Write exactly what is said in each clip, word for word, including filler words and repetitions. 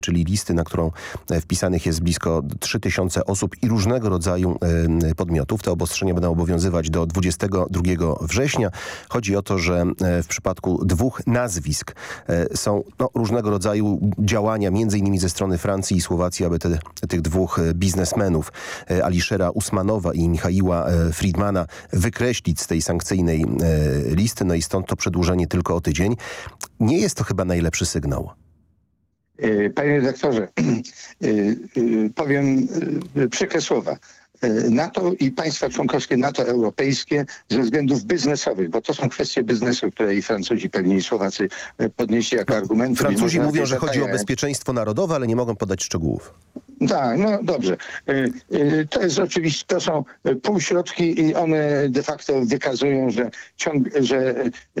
czyli listy, na którą wpisanych jest blisko trzy tysiące osób i różnego rodzaju podmiotów. Te obostrzenia będą obowiązywać do dwudziestego drugiego września. Chodzi o to, że w przypadku dwóch nazwisk są no, różnego rodzaju działania, między innymi ze strony Francji i Słowacji, aby te, tych dwóch biznesmenów, Aliszera Usmanowa i Michaiła Friedmana, wykreślić z tej sankcyjnej listy. No i stąd to przedłużenie tylko o tydzień. Nie jest to chyba najlepszy sygnał. Panie redaktorze, powiem przykre słowa. NATO i państwa członkowskie NATO europejskie ze względów biznesowych, bo to są kwestie biznesu, które i Francuzi, pewnie i Słowacy podnieśli jako argument. Francuzi mówią, że chodzi o bezpieczeństwo narodowe, ale nie mogą podać szczegółów. Tak, no dobrze. To jest oczywiście, to są półśrodki i one de facto wykazują, że, ciąg, że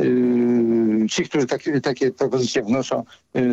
yy, ci, którzy takie, takie propozycje wnoszą, yy,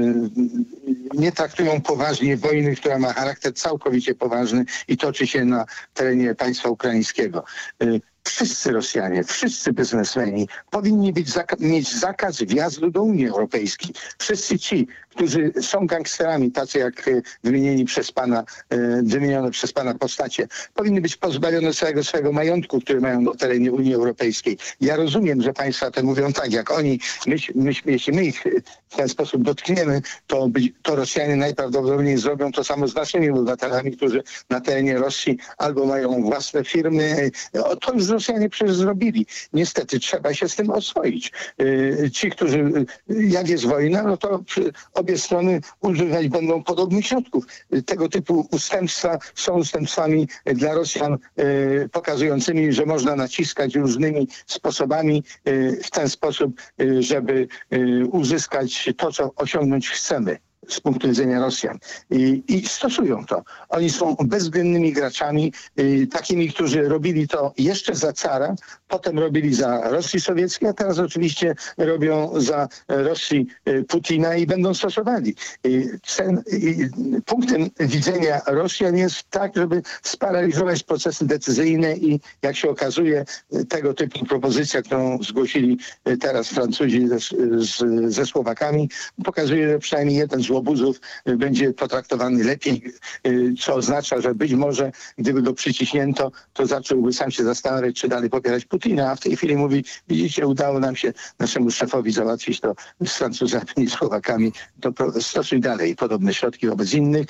nie traktują poważnie wojny, która ma charakter całkowicie poważny i toczy się na terenie państwa ukraińskiego. Yy, Wszyscy Rosjanie, wszyscy biznesmeni powinni być zaka- mieć zakaz wjazdu do Unii Europejskiej. Wszyscy ci, którzy są gangsterami, tacy jak wymienieni przez pana, e, wymienione przez pana postacie, powinny być pozbawione całego swojego majątku, który mają na terenie Unii Europejskiej. Ja rozumiem, że państwa te mówią tak, jak oni, myśmy, myśmy, jeśli my ich w ten sposób dotkniemy, to, być, to Rosjanie najprawdopodobniej zrobią to samo z naszymi obywatelami, którzy na terenie Rosji albo mają własne firmy. O, to już Rosjanie przecież zrobili. Niestety trzeba się z tym oswoić. Yy, ci, którzy, jak jest wojna, no to obie strony używać będą podobnych środków. Tego typu ustępstwa są ustępstwami dla Rosjan yy, pokazującymi, że można naciskać różnymi sposobami yy, w ten sposób, yy, żeby yy, uzyskać to, co osiągnąć chcemy z punktu widzenia Rosjan. I, i stosują to. Oni są bezwzględnymi graczami, y, takimi, którzy robili to jeszcze za cara, potem robili za Rosji Sowieckiej, a teraz oczywiście robią za Rosji y, Putina i będą stosowali. Y, ten, y, punktem widzenia Rosjan jest tak, żeby sparaliżować procesy decyzyjne i jak się okazuje, y, tego typu propozycja, którą zgłosili y, teraz Francuzi ze, z, ze Słowakami, pokazuje, że przynajmniej jeden z obozów będzie potraktowany lepiej, co oznacza, że być może gdyby go przyciśnięto, to zacząłby sam się zastanawiać, czy dalej popierać Putina, a w tej chwili mówi, widzicie, udało nam się naszemu szefowi załatwić to z Francuzami i Słowakami, to stosuj dalej podobne środki wobec innych.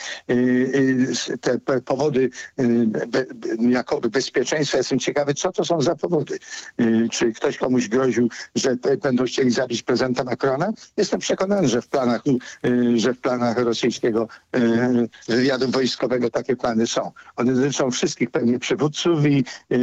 Te powody jakoby bezpieczeństwa, jestem ciekawy, co to są za powody. Czy ktoś komuś groził, że będą chcieli zabić prezydenta Macrona? Jestem przekonany, że w planach, że w planach rosyjskiego e, wywiadu wojskowego takie plany są. One dotyczą wszystkich pewnie przywódców i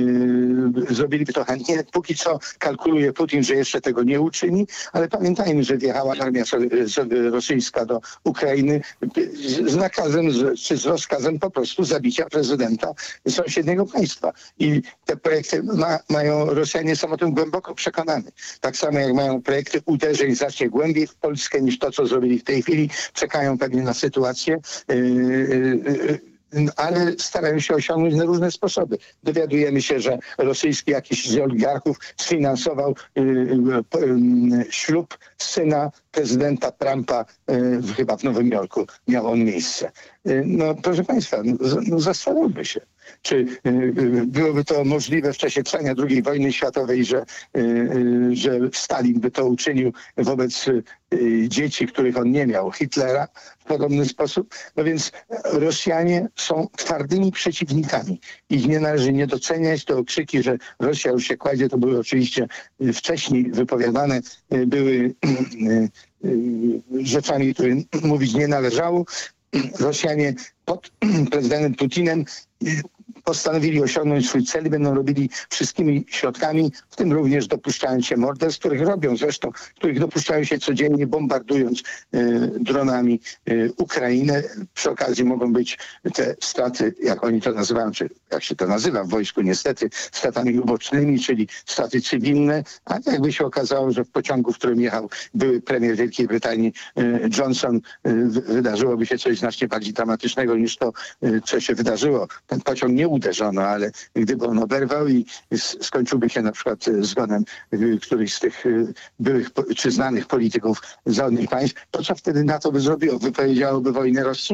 e, zrobiliby to chętnie. Póki co kalkuluje Putin, że jeszcze tego nie uczyni, ale pamiętajmy, że wjechała armia so, so, rosyjska do Ukrainy z, z nakazem, z, czy z rozkazem po prostu zabicia prezydenta sąsiedniego państwa. I te projekty ma, mają, Rosjanie są o tym głęboko przekonani. Tak samo jak mają projekty uderzeń znacznie głębiej w Polskę niż to, co zrobili w tej chwili. Czekają pewnie na sytuację, yy, yy, yy, ale starają się osiągnąć na różne sposoby. Dowiadujemy się, że rosyjski jakiś z oligarchów sfinansował yy, yy, ślub syna prezydenta Trumpa, yy, chyba w Nowym Jorku miał on miejsce. Yy, no proszę państwa, no, no zastanówmy się. Czy y, y, byłoby to możliwe w czasie trwania drugiej wojny światowej, że, y, y, że Stalin by to uczynił wobec y, dzieci, których on nie miał, Hitlera w podobny sposób? No więc Rosjanie są twardymi przeciwnikami. Ich nie należy nie doceniać. To okrzyki, że Rosja już się kładzie, to były oczywiście wcześniej wypowiadane, y, były y, y, rzeczami, które mówić nie należało. Rosjanie pod prezydentem Putinem postanowili osiągnąć swój cel i będą robili wszystkimi środkami, w tym również dopuszczając się morderstw, których robią zresztą, których dopuszczają się codziennie, bombardując y, dronami y, Ukrainę. Przy okazji mogą być te straty, jak oni to nazywają, czy jak się to nazywa w wojsku niestety, stratami ubocznymi, czyli straty cywilne, a jakby się okazało, że w pociągu, w którym jechał były premier Wielkiej Brytanii y, Johnson, y, wydarzyłoby się coś znacznie bardziej dramatycznego niż to, y, co się wydarzyło. Ten pociąg nie uderzono, ale gdyby on oberwał i s- skończyłby się na przykład e, zgonem e, którychś z tych e, byłych po- czy znanych polityków zachodnich państw, to co wtedy NATO by zrobiło? Wypowiedziałoby wojnę Rosji?